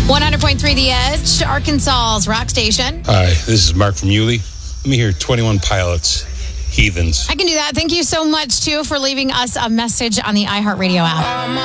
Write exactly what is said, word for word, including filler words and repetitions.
one hundred point three The Edge, Arkansas's rock station. Hi, this is Mark from Yulee. Let me hear twenty-one Pilots, Heathens. I can do that. Thank you so much, too, for leaving us a message on the iHeartRadio app.